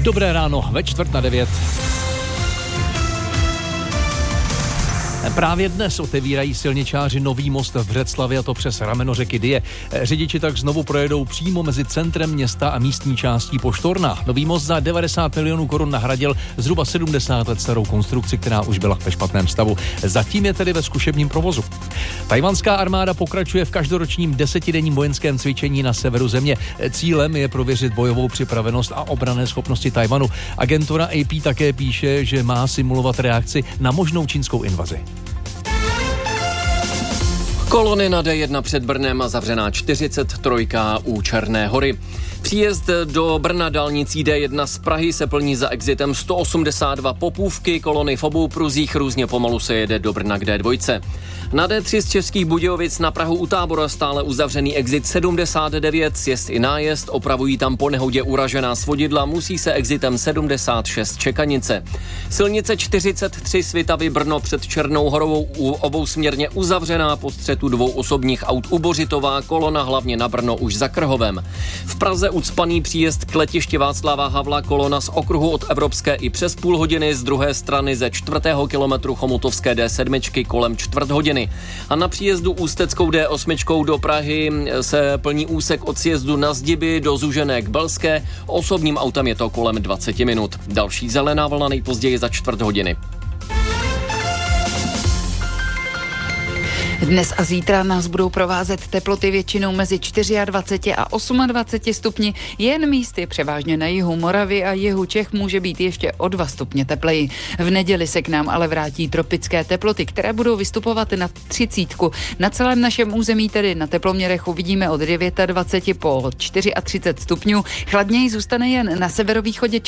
Dobré ráno, ve 8:45. Právě dnes otevírají silničáři nový most v Břeclavi, a to přes rameno řeky Dyje. Řidiči tak znovu projedou přímo mezi centrem města a místní částí Poštorná. Nový most za 90 milionů korun nahradil zhruba 70 let starou konstrukci, která už byla ve špatném stavu. Zatím je tedy ve zkušebním provozu. Tajvanská armáda pokračuje v každoročním 10denním vojenském cvičení na severu země. Cílem je prověřit bojovou připravenost a obranné schopnosti Tajvanu. Agentura AP také píše, že má simulovat reakci na možnou čínskou invazi. Kolony na D1 před Brnem a zavřená 43 u Černé Hory. Příjezd do Brna dálnicí D1 z Prahy se plní za exitem 182 Popůvky, kolony v obou pruzích, různě pomalu se jede do Brna k D2. Na D3 z Českých Budějovic na Prahu u Tábora stále uzavřený exit 79, sjezd i nájezd, opravují tam po nehodě uražená svodidla, musí se exitem 76 Čekanice. Silnice 43 Svitavy Brno před Černou Horou obousměrně uzavřená po střetu dvou osobních aut u Bořitová, kolona hlavně na Brno už za Krhovem. V Praze ucpaný příjezd k letišti Václava Havla, kolona z okruhu od Evropské i přes půl hodiny, z druhé strany ze 4. kilometru Chomutovské D7 kolem čtvrt hodiny. A na příjezdu Ústeckou D8 do Prahy se plní úsek od sjezdu na Zdiby do Zužené k Belské. Osobním autem je to kolem 20 minut. Další zelená vlna nejpozději za čtvrt hodiny. Dnes a zítra nás budou provázet teploty většinou mezi 24 a 28 stupni, jen místy převážně na jihu Moravy a jihu Čech může být ještě o 2 stupně tepleji. V neděli se k nám ale vrátí tropické teploty, které budou vystupovat na 30. Na celém našem území, tedy na teploměrech, uvidíme od 29 po 34 stupňů. Chladněji zůstane jen na severovýchodě